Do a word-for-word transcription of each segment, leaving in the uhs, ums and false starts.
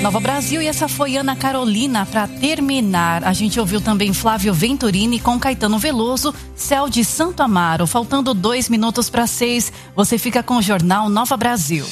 Nova Brasil, e essa foi Ana Carolina para terminar. A gente ouviu também Flávio Venturini com Caetano Veloso, Céu de Santo Amaro. Faltando dois minutos para seis, você fica com o Jornal Nova Brasil.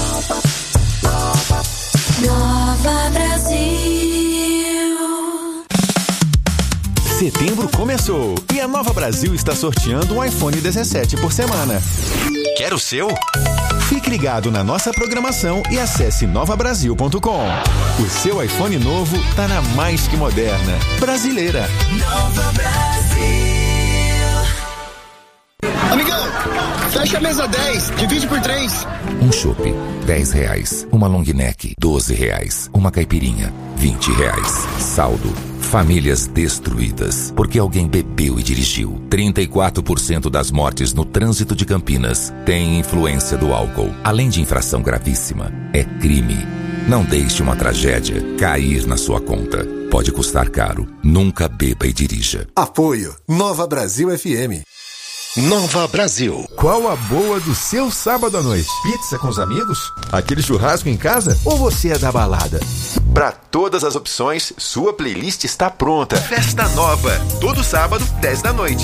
Nova Brasil. Setembro começou e a Nova Brasil está sorteando um iPhone dezessete por semana. Quer o seu? Fique ligado na nossa programação e acesse nova brasil ponto com. O seu iPhone novo tá na mais que moderna brasileira. Nova Brasil. Amigão, fecha a mesa dez, divide por três. Um chopp, dez reais. Uma long neck, doze reais. Uma caipirinha, vinte reais. Saldo. Famílias destruídas porque alguém bebeu e dirigiu. trinta e quatro por cento das mortes no trânsito de Campinas têm influência do álcool. Além de infração gravíssima, é crime. Não deixe uma tragédia cair na sua conta. Pode custar caro. Nunca beba e dirija. Apoio Nova Brasil F M. Nova Brasil. Qual a boa do seu sábado à noite? Pizza com os amigos? Aquele churrasco em casa? Ou você é da balada? Para todas as opções, sua playlist está pronta. Festa Nova, todo sábado, dez da noite.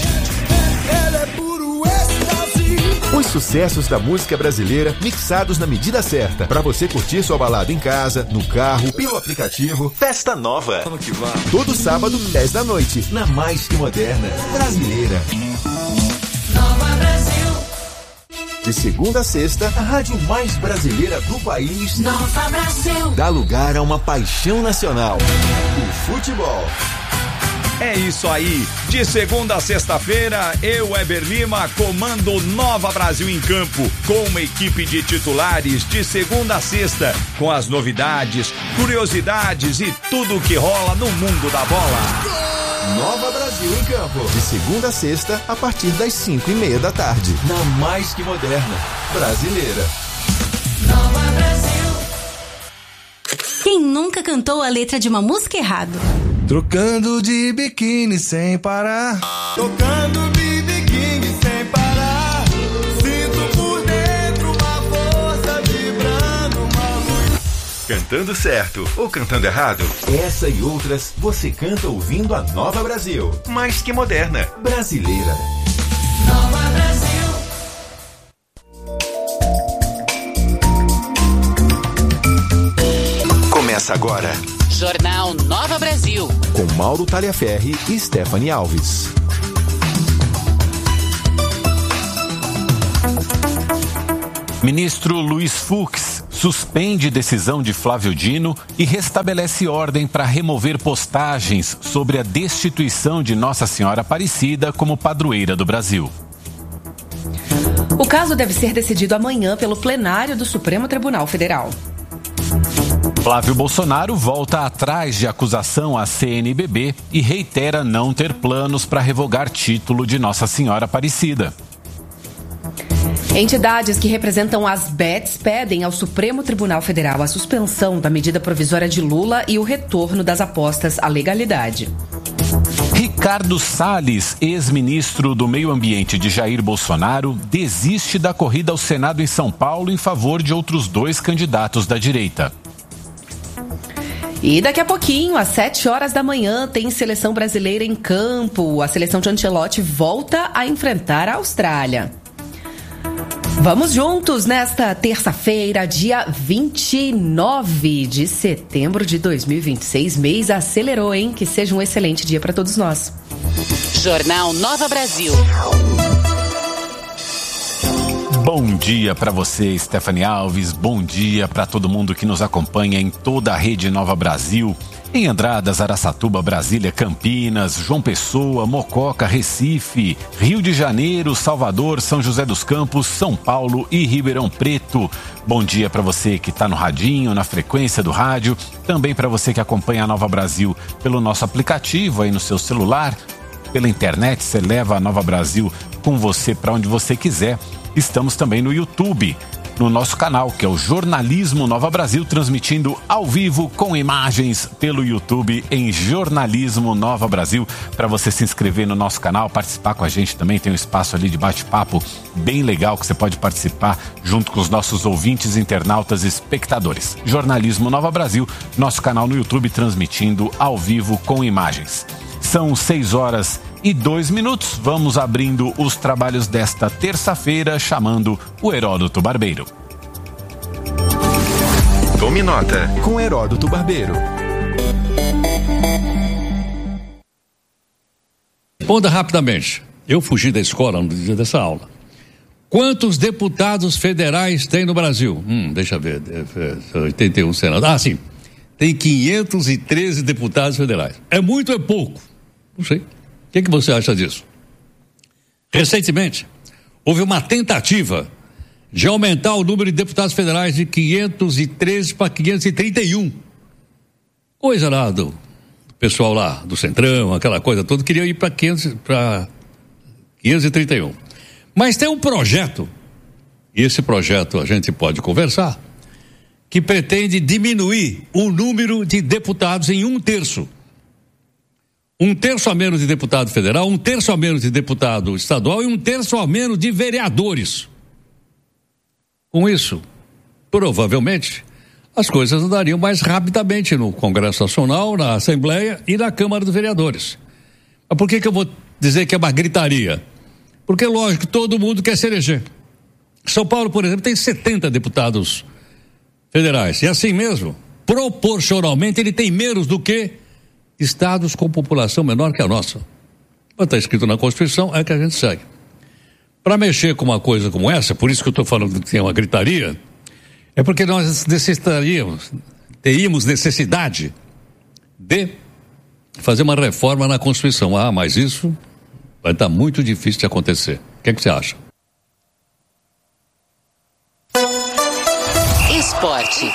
Os sucessos da música brasileira mixados na medida certa, para você curtir sua balada em casa, no carro, pelo aplicativo. Festa Nova. Todo sábado, dez da noite, na mais que moderna brasileira. Nova Brasil. De segunda a sexta, a rádio mais brasileira do país. Nova Brasil. Dá lugar a uma paixão nacional: o futebol. É isso aí, de segunda a sexta-feira, eu, Weber Lima, comando Nova Brasil em campo, com uma equipe de titulares de segunda a sexta, com as novidades, curiosidades e tudo o que rola no mundo da bola. Nova Brasil em campo, de segunda a sexta, a partir das cinco e meia da tarde, na mais que moderna brasileira. Nova Brasil. Quem nunca cantou a letra de uma música errado? Trocando de biquíni sem parar. Tocando de biquíni sem parar. Sinto por dentro uma força vibrando, uma luz. Cantando certo ou cantando errado? Essa e outras você canta ouvindo a Nova Brasil. Mais que moderna brasileira. Nova Brasil. Começa agora. Jornal Nova Brasil. Com Mauro Taliaferri e Stephanie Alves. Ministro Luiz Fux suspende decisão de Flávio Dino e restabelece ordem para remover postagens sobre a destituição de Nossa Senhora Aparecida como padroeira do Brasil. O caso deve ser decidido amanhã pelo plenário do Supremo Tribunal Federal. Flávio Bolsonaro volta atrás de acusação à C N B B e reitera não ter planos para revogar título de Nossa Senhora Aparecida. Entidades que representam as bets pedem ao Supremo Tribunal Federal a suspensão da medida provisória de Lula e o retorno das apostas à legalidade. Ricardo Salles, ex-ministro do Meio Ambiente de Jair Bolsonaro, desiste da corrida ao Senado em São Paulo em favor de outros dois candidatos da direita. E daqui a pouquinho, às sete horas da manhã, tem seleção brasileira em campo. A seleção de Ancelotti volta a enfrentar a Austrália. Vamos juntos nesta terça-feira, dia vinte e nove de setembro de dois mil e vinte e seis. Mês acelerou, hein? Que seja um excelente dia para todos nós. Jornal Nova Brasil. Bom dia para você, Stephanie Alves. Bom dia para todo mundo que nos acompanha em toda a rede Nova Brasil. Em Andradas, Araçatuba, Brasília, Campinas, João Pessoa, Mococa, Recife, Rio de Janeiro, Salvador, São José dos Campos, São Paulo e Ribeirão Preto. Bom dia para você que está no radinho, na frequência do rádio. Também para você que acompanha a Nova Brasil pelo nosso aplicativo aí no seu celular. Pela internet, você leva a Nova Brasil com você para onde você quiser. Estamos também no YouTube. no nosso canal, que é o Jornalismo Nova Brasil, transmitindo ao vivo com imagens pelo YouTube em Jornalismo Nova Brasil. Para você se inscrever no nosso canal, participar com a gente também, tem um espaço ali de bate-papo bem legal que você pode participar junto com os nossos ouvintes, internautas e espectadores. Jornalismo Nova Brasil, nosso canal no YouTube, transmitindo ao vivo com imagens. São seis horas e dois minutos. Vamos abrindo os trabalhos desta terça-feira, chamando o Heródoto Barbeiro. Tome nota com Heródoto Barbeiro. Responda rapidamente. Eu fugi da escola no dia dessa aula. Quantos deputados federais tem no Brasil? Hum, deixa eu ver. oitenta e um senadores. Ah, sim. Tem quinhentos e treze deputados federais. É muito ou é pouco? Não sei. O que, que você acha disso? Recentemente, houve uma tentativa de aumentar o número de deputados federais de quinhentos e treze para quinhentos e trinta e um. Coisa lá do pessoal lá do Centrão, aquela coisa toda, queria ir para quinhentos e trinta e um. Mas tem um projeto, e esse projeto a gente pode conversar, que pretende diminuir o número de deputados em um terço. Um terço a menos de deputado federal, um terço a menos de deputado estadual e um terço a menos de vereadores. Com isso, provavelmente, as coisas andariam mais rapidamente no Congresso Nacional, na Assembleia e na Câmara dos Vereadores. Mas por que que eu vou dizer que é uma gritaria? Porque, lógico, todo mundo quer se eleger. São Paulo, por exemplo, tem setenta deputados federais. E assim mesmo, proporcionalmente, ele tem menos do que estados com população menor que a nossa. Mas está escrito na Constituição, é que a gente segue. Para mexer com uma coisa como essa, por isso que eu estou falando que tem uma gritaria, é porque nós necessitaríamos, teríamos necessidade de fazer uma reforma na Constituição. Ah, mas isso vai estar muito difícil de acontecer. O que é que você acha? Esporte.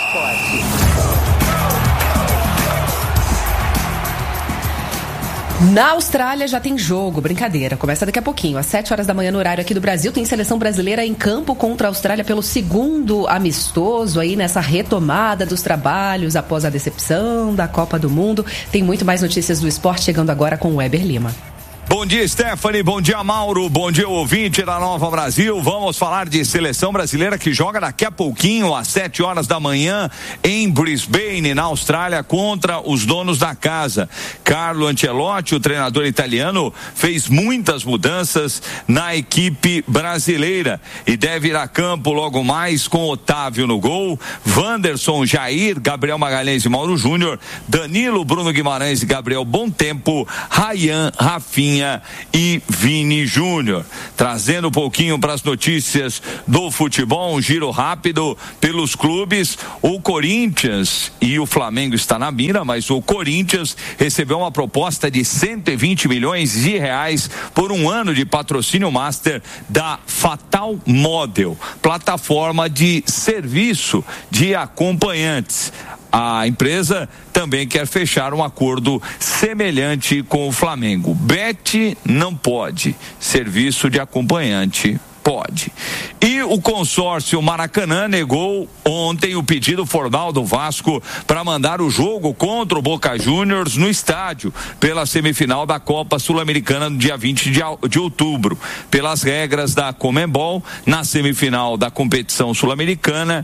Na Austrália já tem jogo, brincadeira, começa daqui a pouquinho, às sete horas da manhã no horário aqui do Brasil, tem seleção brasileira em campo contra a Austrália pelo segundo amistoso aí nessa retomada dos trabalhos após a decepção da Copa do Mundo. Tem muito mais notícias do esporte chegando agora com o Weber Lima. Bom dia, Stephanie, bom dia, Mauro, bom dia, ouvinte da Nova Brasil. Vamos falar de seleção brasileira que joga daqui a pouquinho, às sete horas da manhã, em Brisbane, na Austrália, contra os donos da casa. Carlo Ancelotti, o treinador italiano, fez muitas mudanças na equipe brasileira e deve ir a campo logo mais com Otávio no gol, Wanderson, Jair, Gabriel Magalhães e Mauro Júnior, Danilo, Bruno Guimarães e Gabriel Bontempo, Ryan, Rafinha e Vini Júnior. Trazendo um pouquinho para as notícias do futebol, um giro rápido pelos clubes. O Corinthians e o Flamengo está na mira, mas o Corinthians recebeu uma proposta de cento e vinte milhões de reais por um ano de patrocínio master da Fatal Model, plataforma de serviço de acompanhantes. A empresa também quer fechar um acordo semelhante com o Flamengo. Bet não pode, serviço de acompanhante pode. E o consórcio Maracanã negou ontem o pedido formal do Vasco para mandar o jogo contra o Boca Juniors no estádio pela semifinal da Copa Sul-Americana no dia vinte de outubro. Pelas regras da Conmebol, na semifinal da competição sul-americana,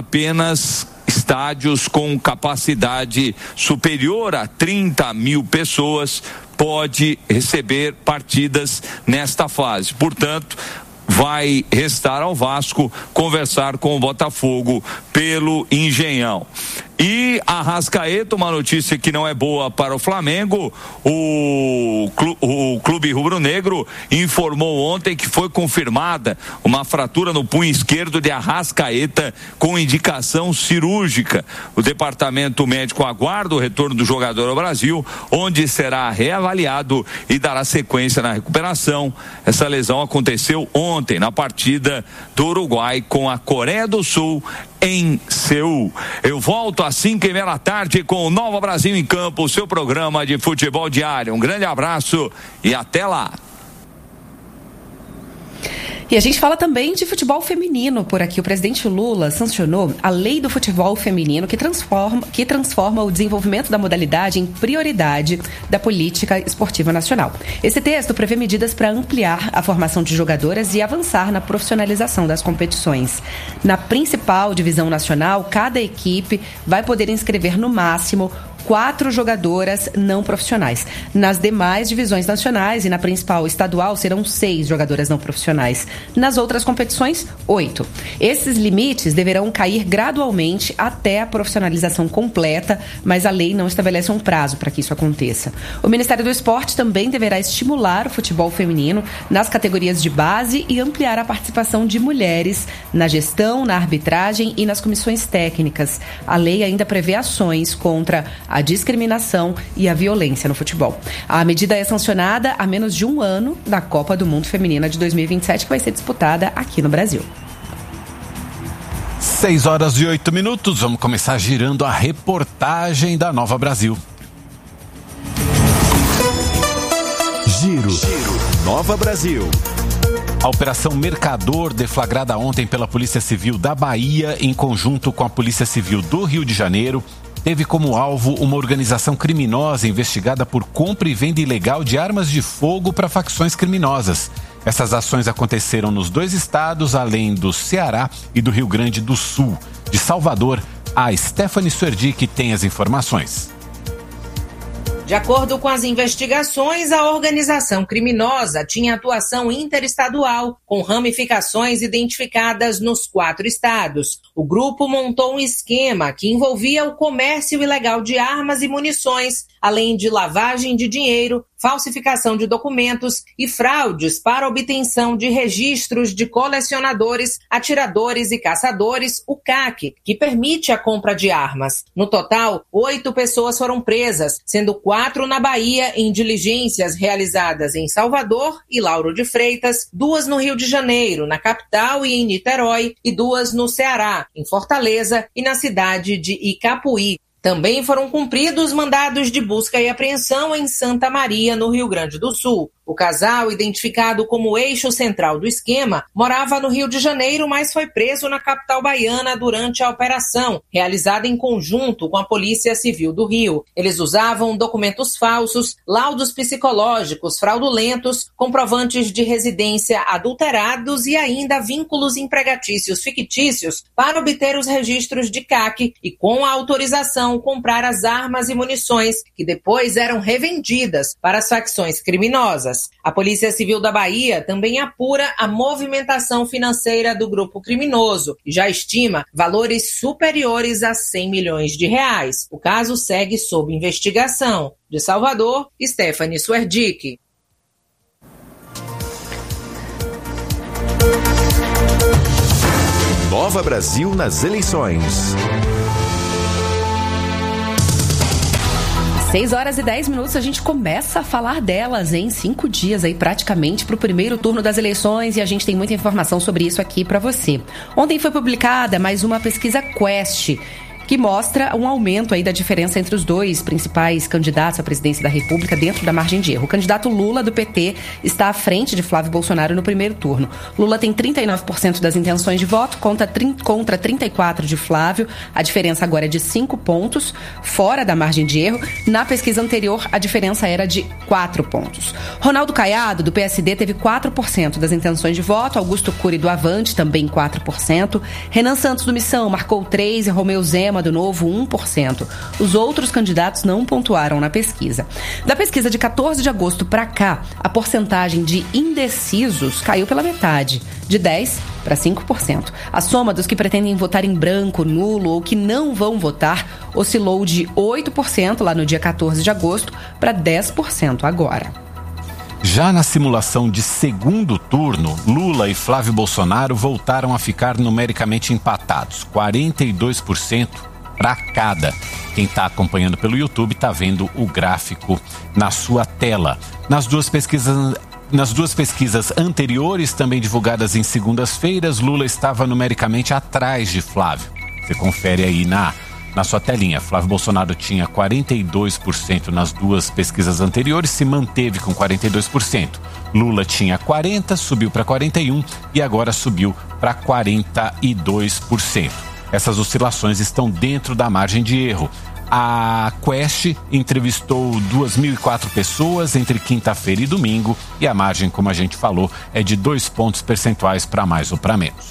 apenas estádios com capacidade superior a trinta mil pessoas pode receber partidas nesta fase. Portanto, vai restar ao Vasco conversar com o Botafogo pelo Engenhão. E a Arrascaeta, uma notícia que não é boa para o Flamengo, o, clu, o Clube Rubro-Negro informou ontem que foi confirmada uma fratura no punho esquerdo de Arrascaeta com indicação cirúrgica. O departamento médico aguarda o retorno do jogador ao Brasil, onde será reavaliado e dará sequência na recuperação. Essa lesão aconteceu ontem na partida do Uruguai com a Coreia do Sul em Seul. Eu volto às cinco e meia da tarde com o Nova Brasil em Campo, o seu programa de futebol diário. Um grande abraço e até lá. E a gente fala também de futebol feminino por aqui. O presidente Lula sancionou a Lei do Futebol Feminino que transforma, que transforma o desenvolvimento da modalidade em prioridade da política esportiva nacional. Esse texto prevê medidas para ampliar a formação de jogadoras e avançar na profissionalização das competições. Na principal divisão nacional, cada equipe vai poder inscrever no máximo quatro jogadoras não profissionais. Nas demais divisões nacionais e na principal estadual serão seis jogadoras não profissionais. Nas outras competições, oito. Esses limites deverão cair gradualmente até a profissionalização completa, mas a lei não estabelece um prazo para que isso aconteça. O Ministério do Esporte também deverá estimular o futebol feminino nas categorias de base e ampliar a participação de mulheres na gestão, na arbitragem e nas comissões técnicas. A lei ainda prevê ações contra a a discriminação e a violência no futebol. A medida é sancionada há menos de um ano da Copa do Mundo Feminina de dois mil e vinte e sete, que vai ser disputada aqui no Brasil. seis horas e oito minutos, vamos começar girando a reportagem da Nova Brasil. Giro, Giro. Nova Brasil. A Operação Mercador, deflagrada ontem pela Polícia Civil da Bahia, em conjunto com a Polícia Civil do Rio de Janeiro, teve como alvo uma organização criminosa investigada por compra e venda ilegal de armas de fogo para facções criminosas. Essas ações aconteceram nos dois estados, além do Ceará e do Rio Grande do Sul. De Salvador, a Stephanie Suerdick tem as informações. De acordo com as investigações, a organização criminosa tinha atuação interestadual, com ramificações identificadas nos quatro estados. O grupo montou um esquema que envolvia o comércio ilegal de armas e munições, além de lavagem de dinheiro, falsificação de documentos e fraudes para obtenção de registros de colecionadores, atiradores e caçadores, o C A C, que permite a compra de armas. No total, oito pessoas foram presas, sendo quatro na Bahia em diligências realizadas em Salvador e Lauro de Freitas, duas no Rio de Janeiro, na capital e em Niterói, e duas no Ceará, em Fortaleza e na cidade de Icapuí. Também foram cumpridos mandados de busca e apreensão em Santa Maria, no Rio Grande do Sul. O casal, identificado como eixo central do esquema, morava no Rio de Janeiro, mas foi preso na capital baiana durante a operação, realizada em conjunto com a Polícia Civil do Rio. Eles usavam documentos falsos, laudos psicológicos fraudulentos, comprovantes de residência adulterados e ainda vínculos empregatícios fictícios para obter os registros de C A C e, com a autorização, comprar as armas e munições que depois eram revendidas para as facções criminosas. A Polícia Civil da Bahia também apura a movimentação financeira do grupo criminoso e já estima valores superiores a cem milhões de reais. O caso segue sob investigação. De Salvador, Stephanie Suerdick. Nova Brasil nas eleições. seis horas e dez minutos, a gente começa a falar delas em cinco dias aí praticamente para o primeiro turno das eleições e a gente tem muita informação sobre isso aqui para você. Ontem foi publicada mais uma pesquisa Quest, que mostra um aumento aí da diferença entre os dois principais candidatos à presidência da República dentro da margem de erro. O candidato Lula, do P T, está à frente de Flávio Bolsonaro no primeiro turno. Lula tem trinta e nove por cento das intenções de voto contra trinta e quatro por cento de Flávio. A diferença agora é de cinco pontos, fora da margem de erro. Na pesquisa anterior, a diferença era de quatro pontos. Ronaldo Caiado, do P S D, teve quatro por cento das intenções de voto. Augusto Cury, do Avante, também quatro por cento. Renan Santos, do Missão, marcou três por cento e Romeu Zema, do Novo, um por cento. Os outros candidatos não pontuaram na pesquisa. Da pesquisa de quatorze de agosto para cá, a porcentagem de indecisos caiu pela metade, de dez por cento para cinco por cento. A soma dos que pretendem votar em branco, nulo ou que não vão votar oscilou de oito por cento lá no dia quatorze de agosto para dez por cento agora. Já na simulação de segundo turno, Lula e Flávio Bolsonaro voltaram a ficar numericamente empatados, quarenta e dois por cento para cada. Quem está acompanhando pelo YouTube está vendo o gráfico na sua tela. Nas duas pesquisas, nas duas pesquisas anteriores, também divulgadas em segundas-feiras, Lula estava numericamente atrás de Flávio. Você confere aí na, na sua telinha. Flávio Bolsonaro tinha quarenta e dois por cento nas duas pesquisas anteriores, se manteve com quarenta e dois por cento. Lula tinha quarenta por cento, subiu para quarenta e um por cento e agora subiu para quarenta e dois por cento. Essas oscilações estão dentro da margem de erro. A Quest entrevistou duas mil e quatro pessoas entre quinta-feira e domingo e a margem, como a gente falou, é de dois pontos percentuais para mais ou para menos.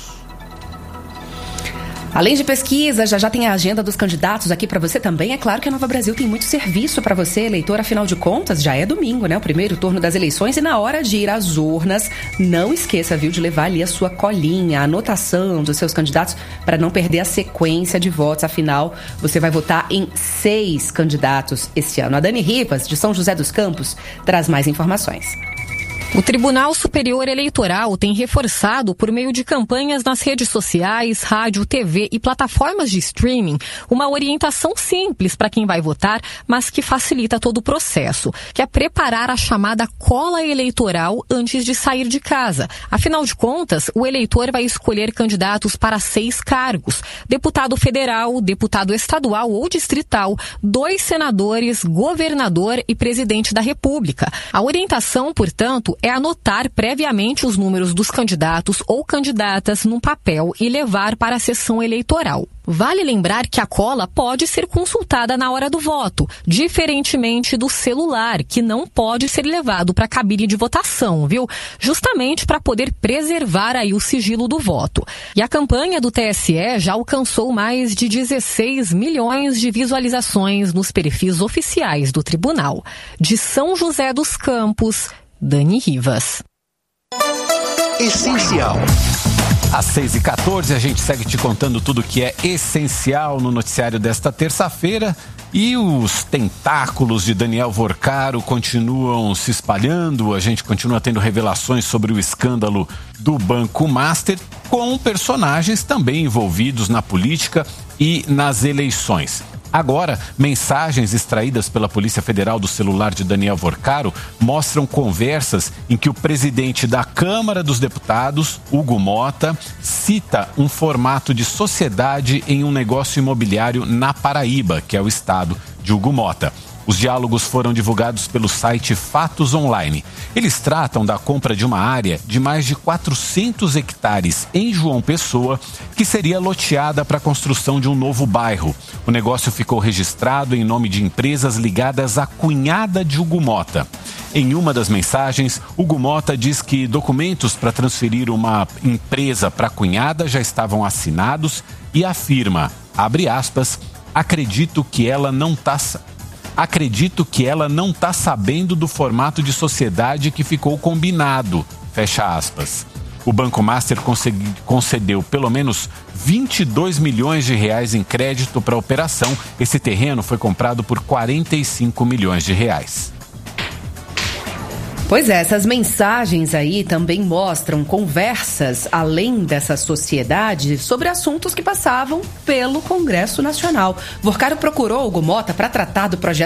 Além de pesquisa, já já tem a agenda dos candidatos aqui para você também. É claro que a Nova Brasil tem muito serviço para você, eleitor. Afinal de contas, já é domingo, né? O primeiro turno das eleições. E na hora de ir às urnas, não esqueça, viu, de levar ali a sua colinha, a anotação dos seus candidatos para não perder a sequência de votos. Afinal, você vai votar em seis candidatos esse ano. A Dani Rivas, de São José dos Campos, traz mais informações. O Tribunal Superior Eleitoral tem reforçado, por meio de campanhas nas redes sociais, rádio, T V e plataformas de streaming, uma orientação simples para quem vai votar, mas que facilita todo o processo, que é preparar a chamada cola eleitoral antes de sair de casa. Afinal de contas, o eleitor vai escolher candidatos para seis cargos: deputado federal, deputado estadual ou distrital, dois senadores, governador e presidente da República. A orientação, portanto, é anotar previamente os números dos candidatos ou candidatas num papel e levar para a sessão eleitoral. Vale lembrar que a cola pode ser consultada na hora do voto, diferentemente do celular, que não pode ser levado para a cabine de votação, viu? Justamente para poder preservar aí o sigilo do voto. E a campanha do T S E já alcançou mais de dezesseis milhões de visualizações nos perfis oficiais do tribunal. De São José dos Campos, Dani Rivas. Essencial. Às seis e quatorze, a gente segue te contando tudo que é essencial no noticiário desta terça-feira. E os tentáculos de Daniel Vorcaro continuam se espalhando. A gente continua tendo revelações sobre o escândalo do Banco Master, com personagens também envolvidos na política e nas eleições. Agora, mensagens extraídas pela Polícia Federal do celular de Daniel Vorcaro mostram conversas em que o presidente da Câmara dos Deputados, Hugo Mota, cita um formato de sociedade em um negócio imobiliário na Paraíba, que é o estado de Hugo Mota. Os diálogos foram divulgados pelo site Fatos Online. Eles tratam da compra de uma área de mais de quatrocentos hectares em João Pessoa, que seria loteada para a construção de um novo bairro. O negócio ficou registrado em nome de empresas ligadas à cunhada de Hugo Mota. Em uma das mensagens, Hugo Mota diz que documentos para transferir uma empresa para a cunhada já estavam assinados e afirma, abre aspas, acredito que ela não está... Acredito que ela não está sabendo do formato de sociedade que ficou combinado, fecha aspas. O Banco Master concedeu pelo menos vinte e dois milhões de reais em crédito para a operação. Esse terreno foi comprado por quarenta e cinco milhões de reais. Pois é, essas mensagens aí também mostram conversas além dessa sociedade sobre assuntos que passavam pelo Congresso Nacional. Vorcaro procurou Hugo Mota para tratar do projeto